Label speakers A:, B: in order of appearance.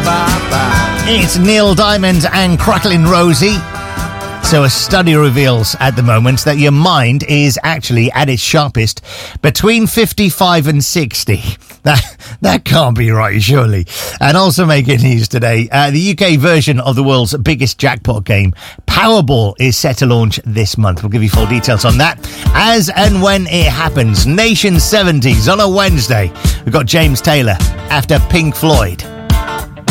A: It's Neil Diamond and Crackling Rosie. So a study reveals at the moment that your mind is actually at its sharpest between 55 and 60. That can't be right, surely. And also making news today, the UK version of the world's biggest jackpot game, Powerball, is set to launch this month. We'll give you full details on that as and when it happens. Nation 70s on a Wednesday. We've got James Taylor after Pink Floyd.